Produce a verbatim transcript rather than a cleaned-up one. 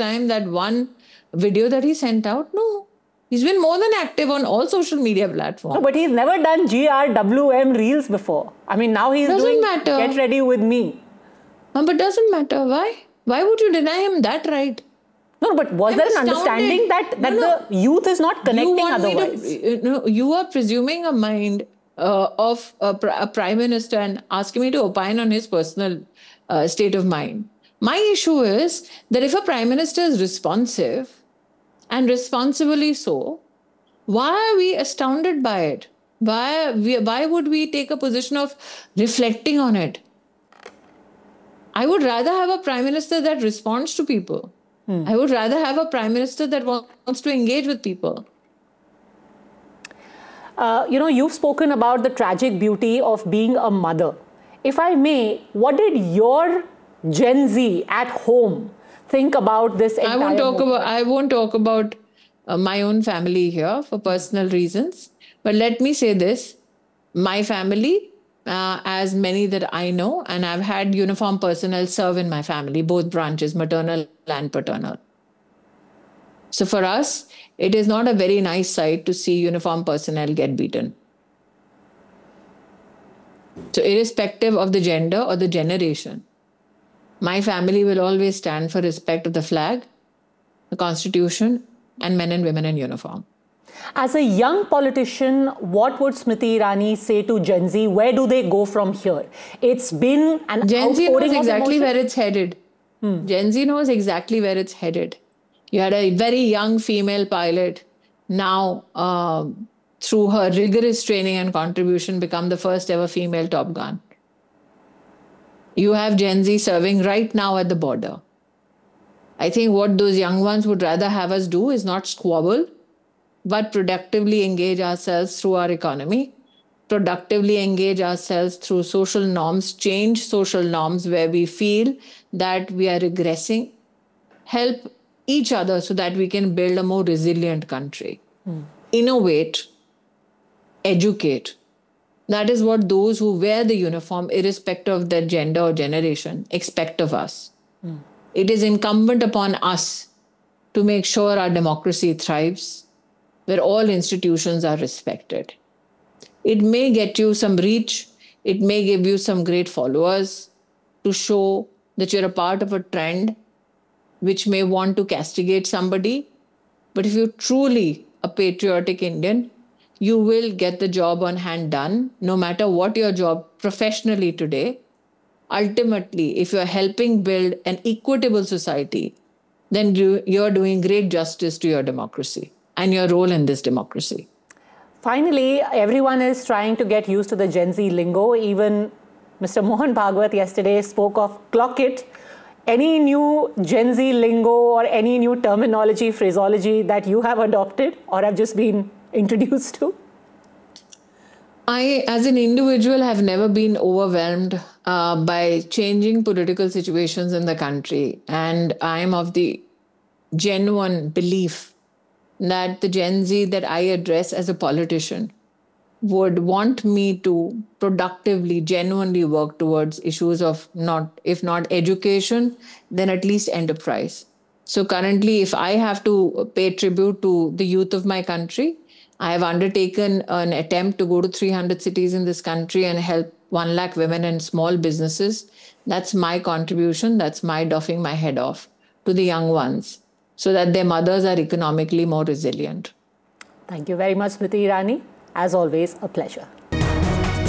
time that one video that he sent out? No. He's been more than active on all social media platforms. No, but he's never done G R W M reels before. I mean, now he's doesn't doing matter. Get Ready With Me. No, but doesn't matter. Why? Why would you deny him that right? No, but was I'm there an astounded. understanding that, that no, no. the youth is not connecting you otherwise? To, no, you are presuming a mind uh, of a, a prime minister and asking me to opine on his personal uh, state of mind. My issue is that if a prime minister is responsive, and responsibly so, why are we astounded by it? Why, we, why would we take a position of reflecting on it? I would rather have a prime minister that responds to people. Hmm. I would rather have a prime minister that wants to engage with people. Uh, you know, you've spoken about the tragic beauty of being a mother. If I may, what did your Gen Z at home think about this entire I won't talk movement? about I won't talk about uh, my own family here for personal reasons. But let me say this: my family, uh, as many that I know, and I've had uniform personnel serve in my family, both branches, maternal and paternal. So for us, it is not a very nice sight to see uniform personnel get beaten. So irrespective of the gender or the generation, my family will always stand for respect of the flag, the Constitution, and men and women in uniform. As a young politician, what would Smriti Irani say to Gen Z? Where do they go from here? It's been an Gen Z knows exactly emotion. where it's headed. Hmm. Gen Z knows exactly where it's headed. You had a very young female pilot now, um, through her rigorous training and contribution, become the first ever female Top Gun. You have Gen Z serving right now at the border. I think what those young ones would rather have us do is not squabble, but productively engage ourselves through our economy, productively engage ourselves through social norms, change social norms where we feel that we are regressing, help each other so that we can build a more resilient country. Mm. Innovate, educate. That is what those who wear the uniform, irrespective of their gender or generation, expect of us. Mm. It is incumbent upon us to make sure our democracy thrives, where all institutions are respected. It may get you some reach. It may give you some great followers to show that you're a part of a trend which may want to castigate somebody. But if you're truly a patriotic Indian, you will get the job on hand done, no matter what your job professionally today. Ultimately, if you're helping build an equitable society, then you, you're doing great justice to your democracy and your role in this democracy. Finally, everyone is trying to get used to the Gen Z lingo. Even Mister Mohan Bhagwat yesterday spoke of clock it. Any new Gen Z lingo or any new terminology, phraseology that you have adopted or have just been introduced to? I, as an individual, have never been overwhelmed uh, by changing political situations in the country. And I am of the genuine belief that the Gen Z that I address as a politician would want me to productively, genuinely work towards issues of not, if not education, then at least enterprise. So currently, if I have to pay tribute to the youth of my country, I have undertaken an attempt to go to three hundred cities in this country and help one lakh women and small businesses. That's my contribution. That's my doffing my head off to the young ones so that their mothers are economically more resilient. Thank you very much, Smriti Irani. As always, a pleasure.